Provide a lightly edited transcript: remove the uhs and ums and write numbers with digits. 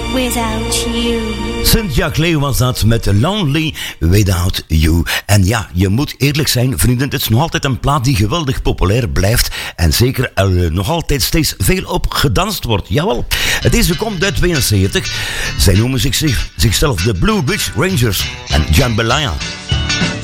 without you. Cynthia Clay was dat met Lonely Without You. En ja, je moet eerlijk zijn, vrienden, het is nog altijd een plaat die geweldig populair blijft. En zeker nog altijd steeds veel op gedanst wordt. Jawel, deze komt uit 72. Zij noemen zichzelf de Blue Ridge Rangers en Jambalaya.